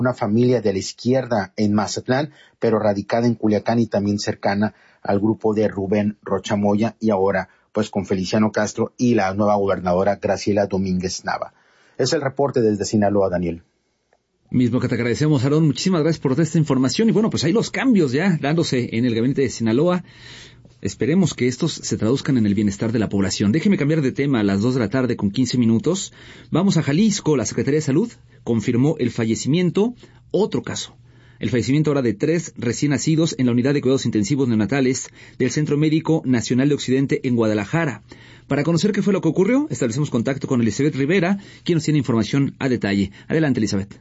una familia de la izquierda en Mazatlán, pero radicada en Culiacán y también cercana al grupo de Rubén Rocha Moya, y ahora pues con Feliciano Castro y la nueva gobernadora Graciela Domínguez Nava. Es el reporte desde Sinaloa, Daniel. Mismo que te agradecemos, Aarón. Muchísimas gracias por toda esta información. Y bueno, pues hay los cambios ya dándose en el gabinete de Sinaloa. Esperemos que estos se traduzcan en el bienestar de la población. Déjeme cambiar de tema a las 2 de la tarde con 15 minutos. Vamos a Jalisco. La Secretaría de Salud confirmó el fallecimiento, otro caso. El fallecimiento ahora de 3 recién nacidos en la unidad de cuidados intensivos neonatales del Centro Médico Nacional de Occidente en Guadalajara. Para conocer qué fue lo que ocurrió, establecemos contacto con Elizabeth Rivera, quien nos tiene información a detalle. Adelante, Elizabeth.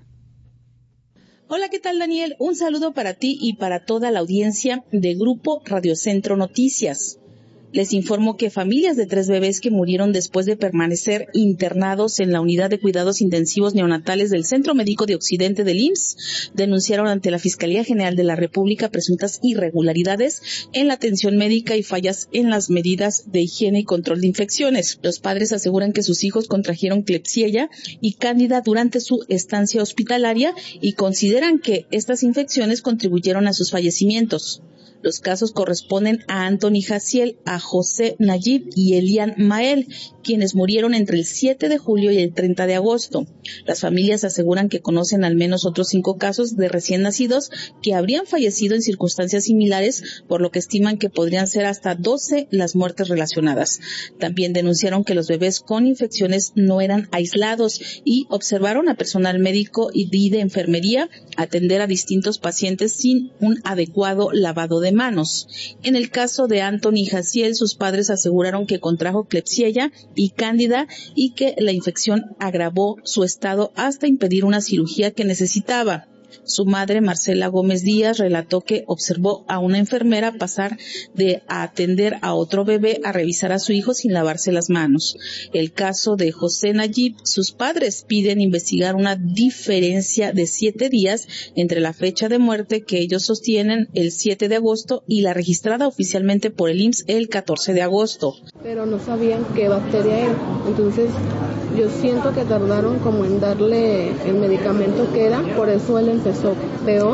Hola, ¿qué tal, Daniel? Un saludo para ti y para toda la audiencia de Grupo Radio Centro Noticias. Les informo que familias de 3 bebés que murieron después de permanecer internados en la unidad de cuidados intensivos neonatales del Centro Médico de Occidente del IMSS denunciaron ante la Fiscalía General de la República presuntas irregularidades en la atención médica y fallas en las medidas de higiene y control de infecciones. Los padres aseguran que sus hijos contrajeron Klebsiella y Cándida durante su estancia hospitalaria y consideran que estas infecciones contribuyeron a sus fallecimientos. Los casos corresponden a Anthony Jaciel, a José Nayib y Elian Mael, quienes murieron entre el 7 de julio y el 30 de agosto. Las familias aseguran que conocen al menos otros 5 casos de recién nacidos que habrían fallecido en circunstancias similares, por lo que estiman que podrían ser hasta 12 las muertes relacionadas. También denunciaron que los bebés con infecciones no eran aislados y observaron a personal médico y de enfermería atender a distintos pacientes sin un adecuado lavado de manos. En el caso de Anthony Jaciel, sus padres aseguraron que contrajo Klebsiella y Cándida y que la infección agravó su estado hasta impedir una cirugía que necesitaba. Su madre, Marcela Gómez Díaz, relató que observó a una enfermera pasar de atender a otro bebé a revisar a su hijo sin lavarse las manos. El caso de José Nayib, sus padres piden investigar una diferencia de 7 días entre la fecha de muerte que ellos sostienen el 7 de agosto y la registrada oficialmente por el IMSS el 14 de agosto. Pero no sabían qué bacteria era, entonces yo siento que tardaron como en darle el medicamento que era, por eso él empezó peor.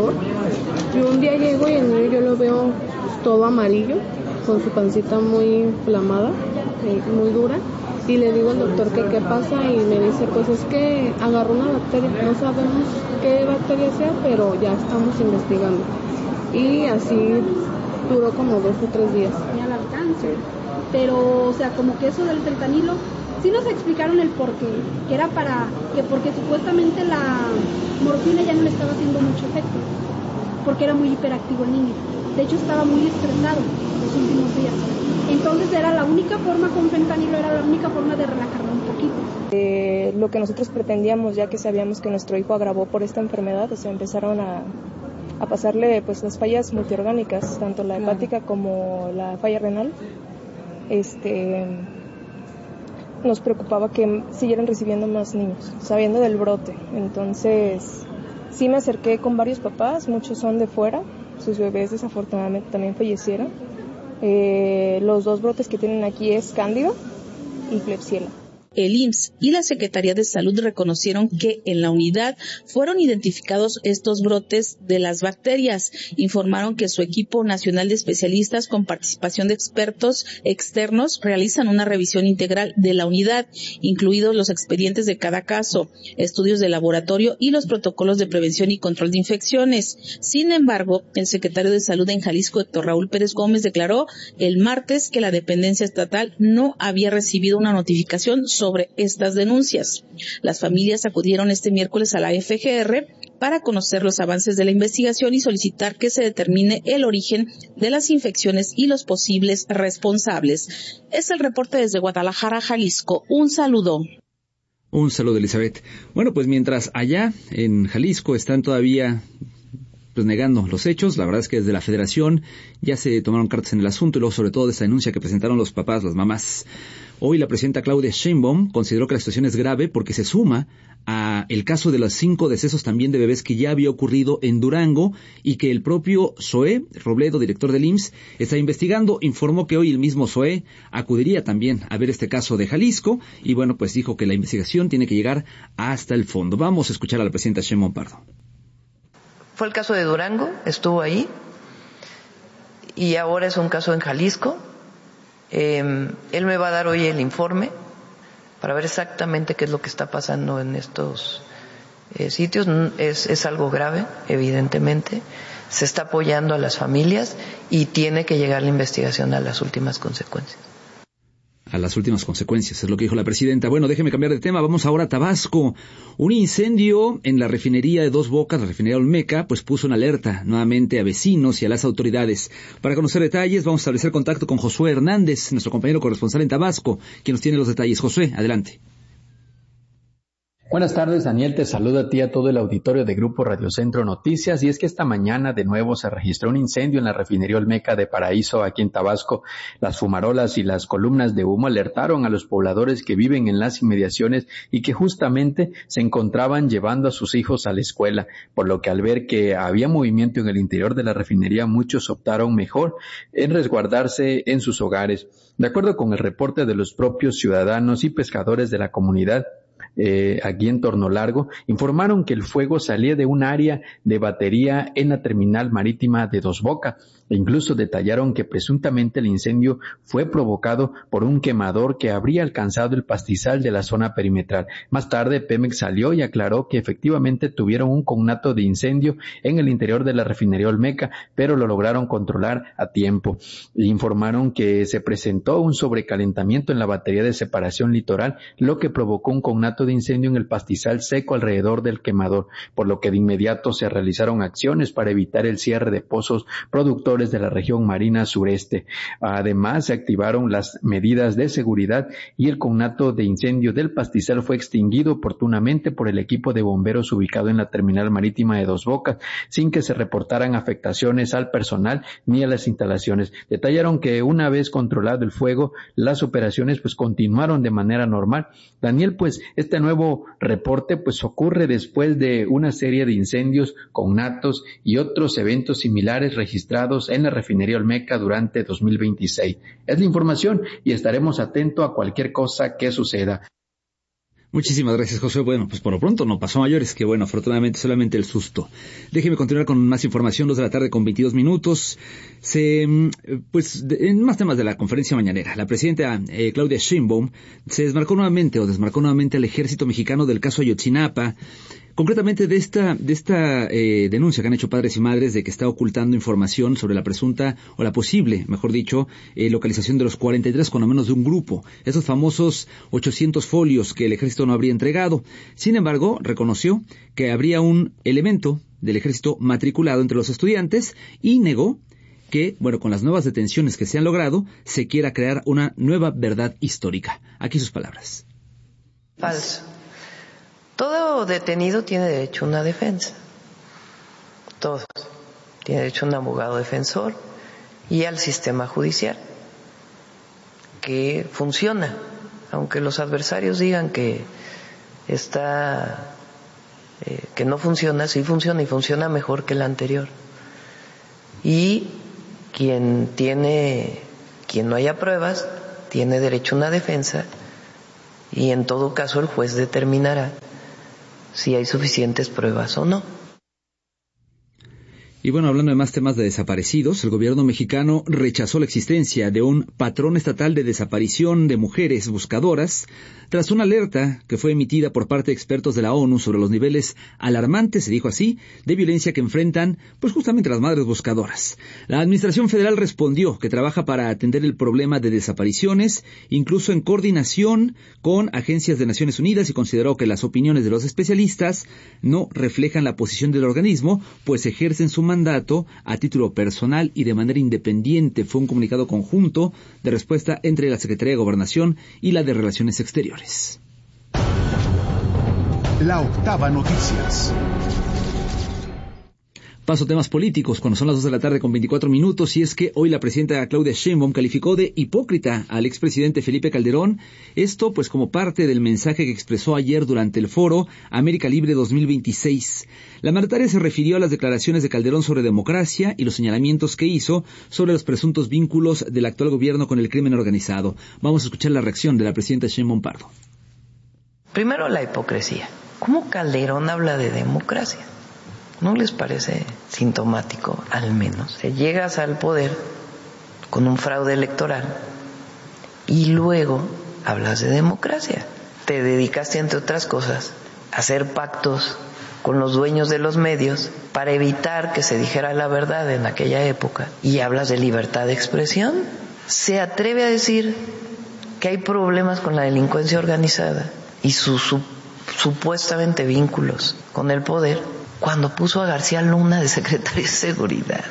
Y un día llego y el niño yo lo veo todo amarillo, con su pancita muy inflamada, muy dura, y le digo al doctor que qué pasa y me dice pues es que agarró una bacteria, no sabemos qué bacteria sea, pero ya estamos investigando. Y así duró como 2 o 3 días. Al alcance, pero o sea como que eso del fentanilo, sí nos explicaron el porqué, que era porque supuestamente la morfina ya no le estaba haciendo mucho efecto, porque era muy hiperactivo el niño. De hecho estaba muy estresado los últimos días. Entonces era la única forma con fentanilo, era la única forma de relajarlo un poquito. Lo que nosotros pretendíamos, ya que sabíamos que nuestro hijo agravó por esta enfermedad, o sea, empezaron a pasarle pues las fallas multiorgánicas, tanto la hepática como la falla renal. Nos preocupaba que siguieran recibiendo más niños, sabiendo del brote. Entonces, sí me acerqué con varios papás, muchos son de fuera, sus bebés desafortunadamente también fallecieron. Los 2 brotes que tienen aquí es Cándida y Klebsiella. El IMSS y la Secretaría de Salud reconocieron que en la unidad fueron identificados estos brotes de las bacterias. Informaron que su equipo nacional de especialistas con participación de expertos externos realizan una revisión integral de la unidad, incluidos los expedientes de cada caso, estudios de laboratorio y los protocolos de prevención y control de infecciones. Sin embargo, el secretario de Salud en Jalisco, Héctor Raúl Pérez Gómez, declaró el martes que la dependencia estatal no había recibido una notificación sobre estas denuncias. Las familias acudieron este miércoles a la FGR para conocer los avances de la investigación y solicitar que se determine el origen de las infecciones y los posibles responsables. Es el reporte desde Guadalajara, Jalisco. Un saludo. Un saludo, Elizabeth. Bueno, pues mientras allá en Jalisco están todavía negando los hechos, la verdad es que desde la Federación ya se tomaron cartas en el asunto y luego sobre todo de esta denuncia que presentaron los papás, las mamás. Hoy la presidenta Claudia Sheinbaum consideró que la situación es grave porque se suma a el caso de los 5 decesos también de bebés que ya había ocurrido en Durango y que el propio Zoé Robledo, director del IMSS, está investigando. Informó que hoy el mismo Zoé acudiría también a ver este caso de Jalisco y bueno, pues dijo que la investigación tiene que llegar hasta el fondo. Vamos a escuchar a la presidenta Sheinbaum Pardo. Fue el caso de Durango, estuvo ahí y ahora es un caso en Jalisco. Él me va a dar hoy el informe para ver exactamente qué es lo que está pasando en estos sitios. Es algo grave, evidentemente. Se está apoyando a las familias y tiene que llegar la investigación a las últimas consecuencias. A las últimas consecuencias, es lo que dijo la presidenta. Bueno, déjeme cambiar de tema, vamos ahora a Tabasco. Un incendio en la refinería de Dos Bocas, la refinería Olmeca, pues puso en alerta nuevamente a vecinos y a las autoridades. Para conocer detalles, vamos a establecer contacto con Josué Hernández, nuestro compañero corresponsal en Tabasco, quien nos tiene los detalles. Josué, adelante. Buenas tardes, Daniel, te saludo a ti y a todo el auditorio de Grupo Radio Centro Noticias. Y es que esta mañana de nuevo se registró un incendio en la refinería Olmeca de Paraíso, aquí en Tabasco. Las fumarolas y las columnas de humo alertaron a los pobladores que viven en las inmediaciones y que justamente se encontraban llevando a sus hijos a la escuela, por lo que al ver que había movimiento en el interior de la refinería, muchos optaron mejor en resguardarse en sus hogares. De acuerdo con el reporte de los propios ciudadanos y pescadores de la comunidad, aquí en Torno Largo, informaron que el fuego salía de un área de batería en la terminal marítima de Dos Bocas. E incluso detallaron que presuntamente el incendio fue provocado por un quemador que habría alcanzado el pastizal de la zona perimetral. Más tarde, Pemex salió y aclaró que efectivamente tuvieron un conato de incendio en el interior de la refinería Olmeca, pero lo lograron controlar a tiempo. Informaron que se presentó un sobrecalentamiento en la batería de separación litoral, lo que provocó un conato de incendio en el pastizal seco alrededor del quemador, por lo que de inmediato se realizaron acciones para evitar el cierre de pozos productores de la región marina sureste. Además, se activaron las medidas de seguridad y el conato de incendio del pastizal fue extinguido oportunamente por el equipo de bomberos ubicado en la terminal marítima de Dos Bocas, sin que se reportaran afectaciones al personal ni a las instalaciones. Detallaron que una vez controlado el fuego, las operaciones pues continuaron de manera normal. Daniel, pues este nuevo reporte pues ocurre después de una serie de incendios, conatos y otros eventos similares registrados en la refinería Olmeca durante 2026. Es la información y estaremos atentos a cualquier cosa que suceda. Muchísimas gracias, José. Bueno, pues por lo pronto no pasó mayores, que bueno, afortunadamente solamente el susto. Déjeme continuar con más información, 2 de la tarde con 22 minutos. En más temas de la conferencia mañanera, la presidenta Claudia Sheinbaum desmarcó nuevamente al ejército mexicano del caso Ayotzinapa, concretamente de esta denuncia que han hecho padres y madres de que está ocultando información sobre la presunta, o la posible, mejor dicho, localización de los 43 cuando menos de un grupo, esos famosos 800 folios que el ejército no habría entregado. Sin embargo, reconoció que habría un elemento del ejército matriculado entre los estudiantes y negó que, bueno, con las nuevas detenciones que se han logrado, se quiera crear una nueva verdad histórica. Aquí sus palabras. Falso. Todo detenido tiene derecho a una defensa. Todos. Tiene derecho a un abogado defensor y al sistema judicial, que funciona, aunque los adversarios digan que que no funciona, sí funciona y funciona mejor que el anterior. Y quien no haya pruebas tiene derecho a una defensa y en todo caso el juez determinará si hay suficientes pruebas o no. Y bueno, hablando de más temas de desaparecidos, el gobierno mexicano rechazó la existencia de un patrón estatal de desaparición de mujeres buscadoras tras una alerta que fue emitida por parte de expertos de la ONU sobre los niveles alarmantes, se dijo así, de violencia que enfrentan pues justamente las madres buscadoras. La Administración Federal respondió que trabaja para atender el problema de desapariciones, incluso en coordinación con agencias de Naciones Unidas, y consideró que las opiniones de los especialistas no reflejan la posición del organismo, pues ejercen su mandato a título personal y de manera independiente. Fue un comunicado conjunto de respuesta entre la Secretaría de Gobernación y la de Relaciones Exteriores. La Octava Noticias. Paso a temas políticos, cuando son las 2 de la tarde con 24 minutos, y es que hoy la presidenta Claudia Sheinbaum calificó de hipócrita al expresidente Felipe Calderón, esto pues como parte del mensaje que expresó ayer durante el foro América Libre 2026. La mandataria se refirió a las declaraciones de Calderón sobre democracia y los señalamientos que hizo sobre los presuntos vínculos del actual gobierno con el crimen organizado. Vamos a escuchar la reacción de la presidenta Sheinbaum Pardo. Primero, la hipocresía. ¿Cómo Calderón habla de democracia? ¿No les parece sintomático, al menos? Llegas al poder con un fraude electoral y luego hablas de democracia. Te dedicaste, entre otras cosas, a hacer pactos con los dueños de los medios para evitar que se dijera la verdad en aquella época, y hablas de libertad de expresión. Se atreve a decir que hay problemas con la delincuencia organizada y sus supuestamente vínculos con el poder, cuando puso a García Luna de secretario de Seguridad.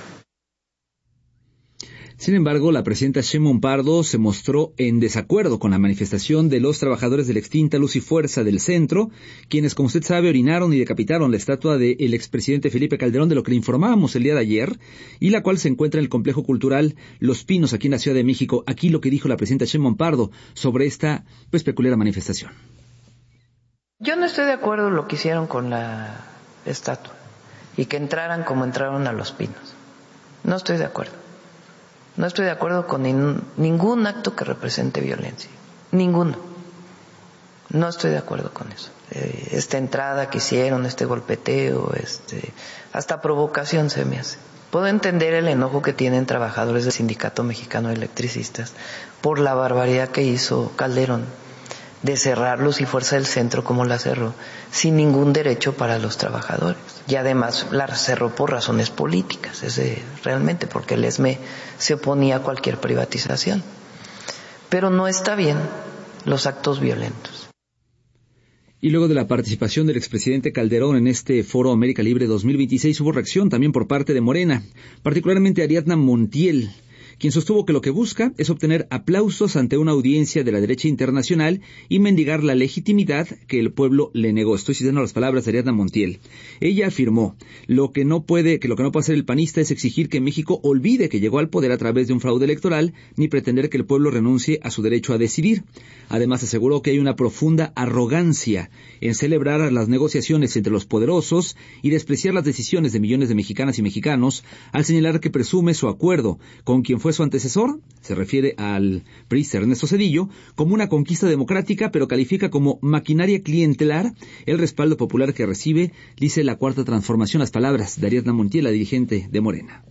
Sin embargo, la presidenta Sheinbaum Pardo se mostró en desacuerdo con la manifestación de los trabajadores de la extinta Luz y Fuerza del Centro, quienes, como usted sabe, orinaron y decapitaron la estatua del expresidente Felipe Calderón, de lo que le informábamos el día de ayer, y la cual se encuentra en el Complejo Cultural Los Pinos, aquí en la Ciudad de México. Aquí lo que dijo la presidenta Sheinbaum Pardo sobre esta peculiar manifestación. Yo no estoy de acuerdo en lo que hicieron con la estatua y que entraran como entraron a Los Pinos. No estoy de acuerdo. No estoy de acuerdo con ningún acto que represente violencia. Ninguno. No estoy de acuerdo con eso. Esta entrada que hicieron, este golpeteo, hasta provocación se me hace. Puedo entender el enojo que tienen trabajadores del Sindicato Mexicano de Electricistas por la barbaridad que hizo Calderón de cerrar Luz y Fuerza del Centro como la cerró, sin ningún derecho para los trabajadores. Y además la cerró por razones políticas, realmente, porque el ESME se oponía a cualquier privatización. Pero no está bien los actos violentos. Y luego de la participación del expresidente Calderón en este Foro América Libre 2026, hubo reacción también por parte de Morena, particularmente Ariadna Montiel, quien sostuvo que lo que busca es obtener aplausos ante una audiencia de la derecha internacional y mendigar la legitimidad que el pueblo le negó. Estoy citando las palabras de Ariadna Montiel. Ella afirmó lo que no puede hacer el panista es exigir que México olvide que llegó al poder a través de un fraude electoral, ni pretender que el pueblo renuncie a su derecho a decidir. Además, aseguró que hay una profunda arrogancia en celebrar las negociaciones entre los poderosos y despreciar las decisiones de millones de mexicanas y mexicanos, al señalar que presume su acuerdo con quien fue su antecesor, se refiere al priista Ernesto Zedillo, como una conquista democrática, pero califica como maquinaria clientelar el respaldo popular que recibe, dice la Cuarta Transformación, las palabras de Ariadna Montiel, la dirigente de Morena.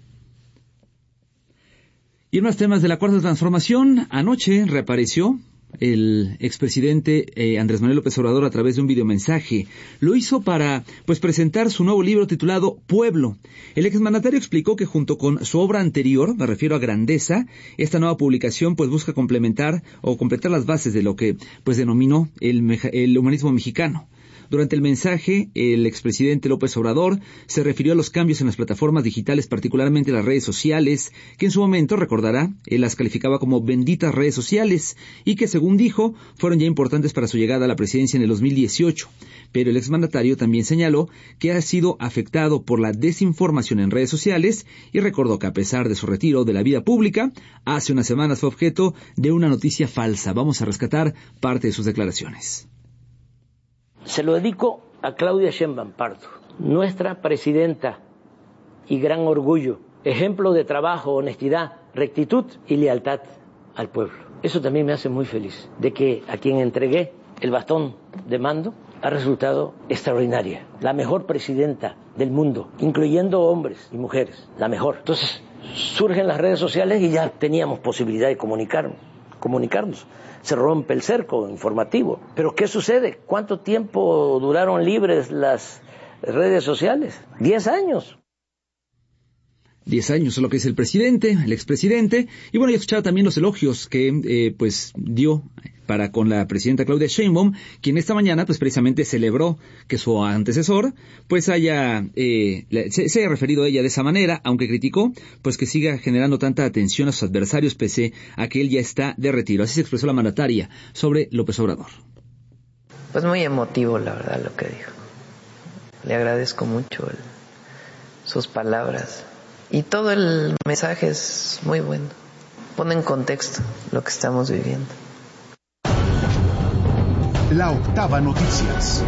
Y en más temas de la Cuarta Transformación, anoche reapareció el expresidente Andrés Manuel López Obrador a través de un videomensaje. Lo hizo para presentar su nuevo libro titulado Pueblo. El exmandatario explicó que junto con su obra anterior, me refiero a Grandeza, esta nueva publicación busca complementar o completar las bases de lo que denominó el humanismo mexicano. Durante el mensaje, el expresidente López Obrador se refirió a los cambios en las plataformas digitales, particularmente las redes sociales, que en su momento, recordará, él las calificaba como benditas redes sociales, y que, según dijo, fueron ya importantes para su llegada a la presidencia en el 2018. Pero el exmandatario también señaló que ha sido afectado por la desinformación en redes sociales y recordó que a pesar de su retiro de la vida pública, hace unas semanas fue objeto de una noticia falsa. Vamos a rescatar parte de sus declaraciones. Se lo dedico a Claudia Sheinbaum Pardo, nuestra presidenta y gran orgullo, ejemplo de trabajo, honestidad, rectitud y lealtad al pueblo. Eso también me hace muy feliz, de que a quien entregué el bastón de mando ha resultado extraordinaria, la mejor presidenta del mundo, incluyendo hombres y mujeres, la mejor. Entonces surgen las redes sociales y ya teníamos posibilidad de comunicarnos. Se rompe el cerco informativo. Pero ¿qué sucede? ¿Cuánto tiempo duraron libres las redes sociales? 10 años. 10 años es lo que dice el expresidente. Y bueno, ya escuchaba también los elogios que dio con la presidenta Claudia Sheinbaum, quien esta mañana precisamente celebró que su antecesor se haya referido a ella de esa manera, aunque criticó que siga generando tanta atención a sus adversarios pese a que él ya está de retiro. Así se expresó la mandataria sobre López Obrador. Muy emotivo, la verdad, lo que dijo. Le agradezco mucho sus palabras. Y todo el mensaje es muy bueno. Pone en contexto lo que estamos viviendo. La Octava Noticias.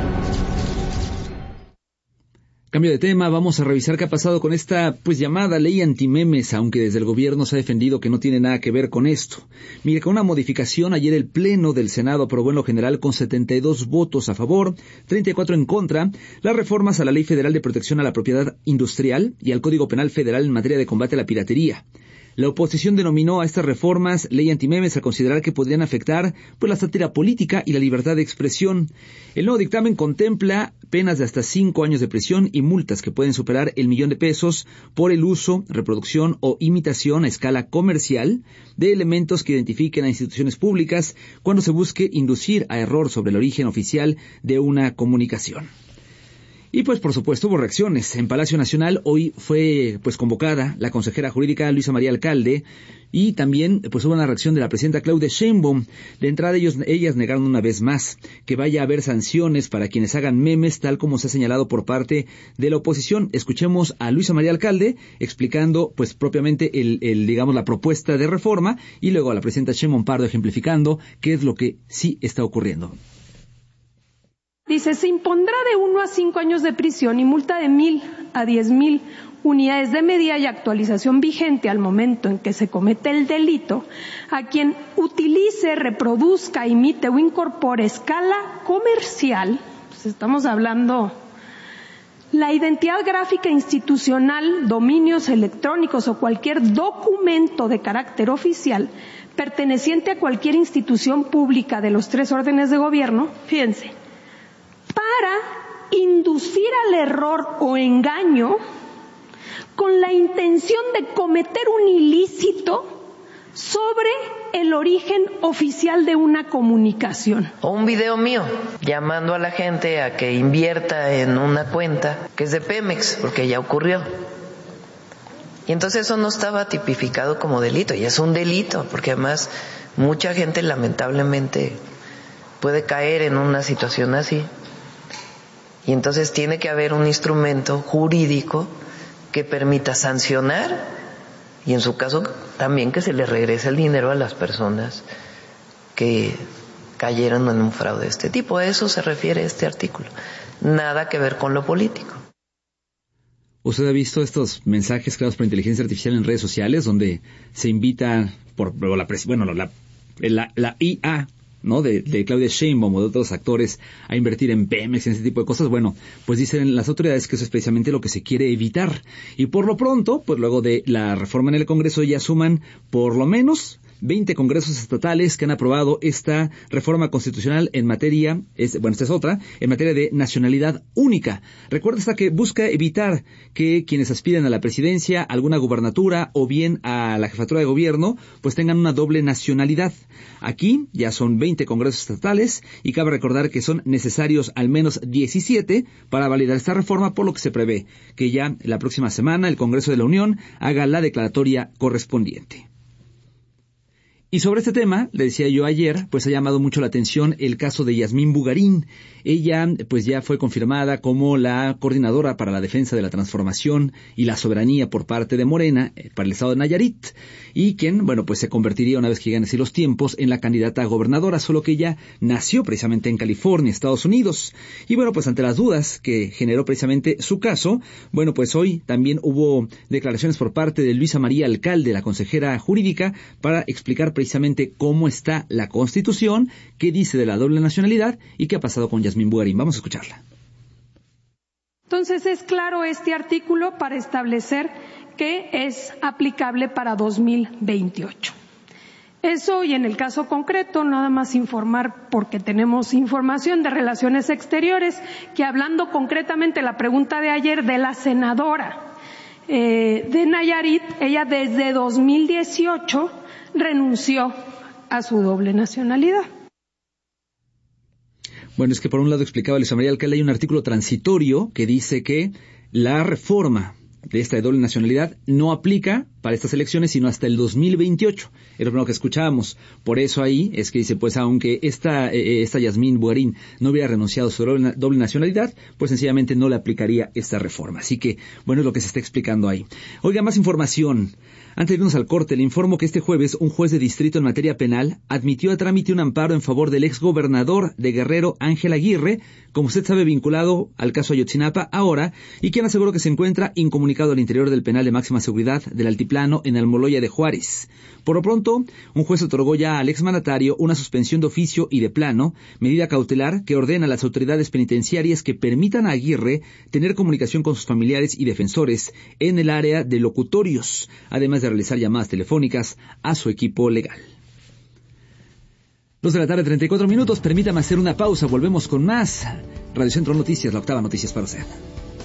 Cambio de tema, vamos a revisar qué ha pasado con esta llamada ley antimemes, aunque desde el gobierno se ha defendido que no tiene nada que ver con esto. Mire, con una modificación, ayer el Pleno del Senado aprobó en lo general con 72 votos a favor, 34 en contra, las reformas a la Ley Federal de Protección a la Propiedad Industrial y al Código Penal Federal en materia de combate a la piratería. La oposición denominó a estas reformas ley antimemes al considerar que podrían afectar la sátira política y la libertad de expresión. El nuevo dictamen contempla penas de hasta 5 años de prisión y multas que pueden superar el $1,000,000 por el uso, reproducción o imitación a escala comercial de elementos que identifiquen a instituciones públicas cuando se busque inducir a error sobre el origen oficial de una comunicación. Y por supuesto hubo reacciones. En Palacio Nacional hoy fue convocada la consejera jurídica Luisa María Alcalde y también hubo una reacción de la presidenta Claudia Sheinbaum. De entrada ellas negaron una vez más que vaya a haber sanciones para quienes hagan memes, tal como se ha señalado por parte de la oposición. Escuchemos a Luisa María Alcalde explicando propiamente la propuesta de reforma y luego a la presidenta Sheinbaum Pardo ejemplificando qué es lo que sí está ocurriendo. Dice, se impondrá de 1 a 5 años de prisión y multa de 1,000 a 10,000 unidades de medida y actualización vigente al momento en que se comete el delito a quien utilice, reproduzca, imite o incorpore a escala comercial, estamos hablando, la identidad gráfica institucional, dominios electrónicos o cualquier documento de carácter oficial perteneciente a cualquier institución pública de los 3 órdenes de gobierno, fíjense, para inducir al error o engaño con la intención de cometer un ilícito sobre el origen oficial de una comunicación. O un video mío llamando a la gente a que invierta en una cuenta que es de Pemex, porque ya ocurrió. Y entonces eso no estaba tipificado como delito, y es un delito, porque además mucha gente lamentablemente puede caer en una situación así. Y entonces tiene que haber un instrumento jurídico que permita sancionar y en su caso también que se le regrese el dinero a las personas que cayeron en un fraude de este tipo. A eso se refiere este artículo. Nada que ver con lo político. ¿Usted ha visto estos mensajes creados por inteligencia artificial en redes sociales donde se invita la IA, ¿no? de Claudia Sheinbaum o de otros actores a invertir en Pemex y en ese tipo de cosas? Bueno, pues dicen las autoridades que eso es precisamente lo que se quiere evitar. Y por lo pronto, luego de la reforma en el Congreso ya suman por lo menos 20 congresos estatales que han aprobado esta reforma constitucional en materia, esta es otra, en materia de nacionalidad única. Recuerda esta que busca evitar que quienes aspiren a la presidencia, a alguna gubernatura o bien a la jefatura de gobierno, pues tengan una doble nacionalidad. Aquí ya son 20 congresos estatales y cabe recordar que son necesarios al menos 17 para validar esta reforma, por lo que se prevé que ya la próxima semana el Congreso de la Unión haga la declaratoria correspondiente. Y sobre este tema, le decía yo ayer, pues ha llamado mucho la atención el caso de Yasmín Bugarín. Ella, pues ya fue confirmada como la coordinadora para la defensa de la transformación y la soberanía por parte de Morena para el estado de Nayarit. Y quien, pues se convertiría una vez que lleguen así los tiempos en la candidata a gobernadora, solo que ella nació precisamente en California, Estados Unidos. Y pues ante las dudas que generó precisamente su caso, pues hoy también hubo declaraciones por parte de Luisa María Alcalde, la consejera jurídica, para explicar precisamente cómo está la Constitución, qué dice de la doble nacionalidad y qué ha pasado con Yasmín Bugarín. Vamos a escucharla. Entonces es claro este artículo para establecer que es aplicable para 2028. Eso, y en el caso concreto, nada más informar, porque tenemos información de Relaciones Exteriores, que hablando concretamente la pregunta de ayer de la senadora de Nayarit, ella desde 2018 renunció a su doble nacionalidad. Es que por un lado explicaba Luisa María Alcalde, hay un artículo transitorio que dice que la reforma de esta de doble nacionalidad no aplica para estas elecciones sino hasta el 2028. Es lo primero que escuchábamos. Por eso ahí es que dice, pues aunque esta Yasmín Bugarín no hubiera renunciado a su doble nacionalidad, pues sencillamente no le aplicaría esta reforma. Así que, bueno, es lo que se está explicando ahí. Oiga, más información. Antes de irnos al corte, le informo que este jueves un juez de distrito en materia penal admitió a trámite un amparo en favor del exgobernador de Guerrero, Ángel Aguirre, como usted sabe, vinculado al caso Ayotzinapa ahora, y quien aseguró que se encuentra incomunicado al interior del penal de máxima seguridad del Altiplano en Almoloya de Juárez. Por lo pronto, un juez otorgó ya al exmandatario una suspensión de oficio y de plano, medida cautelar que ordena a las autoridades penitenciarias que permitan a Aguirre tener comunicación con sus familiares y defensores en el área de locutorios, además de realizar llamadas telefónicas a su equipo legal. 2:34 p.m, permítame hacer una pausa, volvemos con más. Radio Centro Noticias, la octava noticias para usted.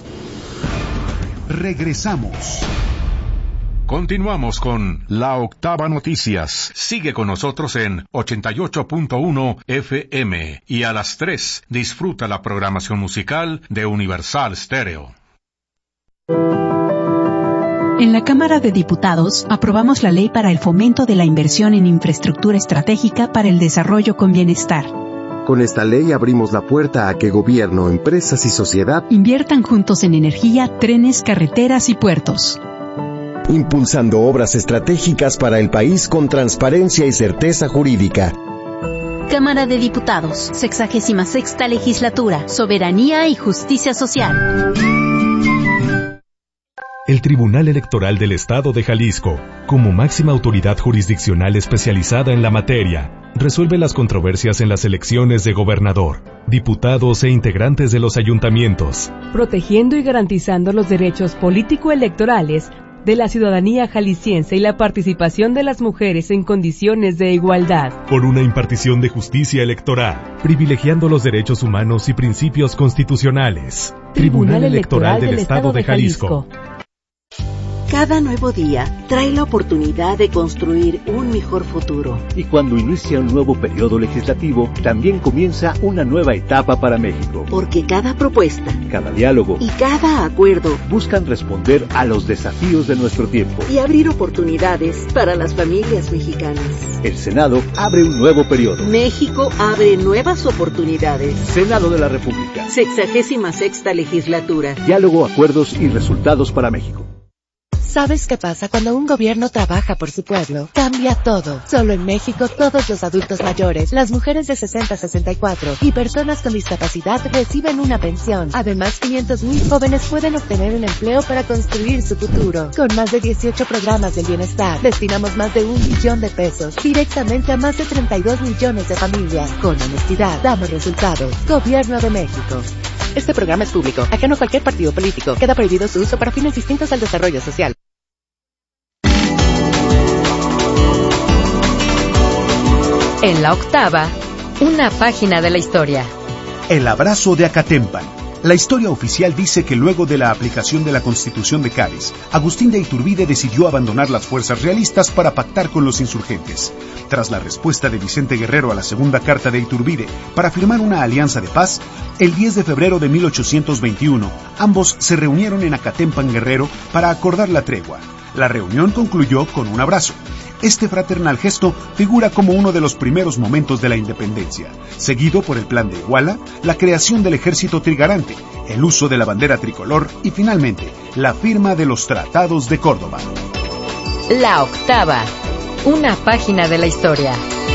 Regresamos. Continuamos con La Octava Noticias. Sigue con nosotros en 88.1 FM y a las 3 disfruta la programación musical de Universal Stereo. En la Cámara de Diputados aprobamos la Ley para el Fomento de la Inversión en Infraestructura Estratégica para el Desarrollo con Bienestar. Con esta ley abrimos la puerta a que gobierno, empresas y sociedad inviertan juntos en energía, trenes, carreteras y puertos, impulsando obras estratégicas para el país con transparencia y certeza jurídica. Cámara de Diputados, 66ª Legislatura, Soberanía y Justicia Social. El Tribunal Electoral del Estado de Jalisco, como máxima autoridad jurisdiccional especializada en la materia, resuelve las controversias en las elecciones de gobernador, diputados e integrantes de los ayuntamientos, protegiendo y garantizando los derechos político-electorales de la ciudadanía jalisciense y la participación de las mujeres en condiciones de igualdad. Por una impartición de justicia electoral, privilegiando los derechos humanos y principios constitucionales. Tribunal Electoral del Estado de Jalisco. Cada nuevo día trae la oportunidad de construir un mejor futuro. Y cuando inicia un nuevo periodo legislativo, también comienza una nueva etapa para México. Porque cada propuesta, cada diálogo y cada acuerdo buscan responder a los desafíos de nuestro tiempo y abrir oportunidades para las familias mexicanas. El Senado abre un nuevo periodo. México abre nuevas oportunidades. Senado de la República. 66ª Legislatura. Diálogo, acuerdos y resultados para México. ¿Sabes qué pasa cuando un gobierno trabaja por su pueblo? Cambia todo. Solo en México, todos los adultos mayores, las mujeres de 60 a 64 y personas con discapacidad reciben una pensión. Además, 500,000 jóvenes pueden obtener un empleo para construir su futuro. Con más de 18 programas del bienestar, destinamos más de 1 billón de pesos directamente a más de 32 millones de familias. Con honestidad, damos resultados. Gobierno de México. Este programa es público, ajeno a cualquier partido político. Queda prohibido su uso para fines distintos al desarrollo social. En la octava, una página de la historia. El abrazo de Acatempan. La historia oficial dice que luego de la aplicación de la Constitución de Cádiz, Agustín de Iturbide decidió abandonar las fuerzas realistas para pactar con los insurgentes. Tras la respuesta de Vicente Guerrero a la segunda carta de Iturbide para firmar una alianza de paz, el 10 de febrero de 1821, ambos se reunieron en Acatempan, Guerrero, para acordar la tregua. La reunión concluyó con un abrazo. Este fraternal gesto figura como uno de los primeros momentos de la independencia, seguido por el Plan de Iguala, la creación del Ejército Trigarante, el uso de la bandera tricolor y finalmente la firma de los Tratados de Córdoba. La octava, una página de la historia.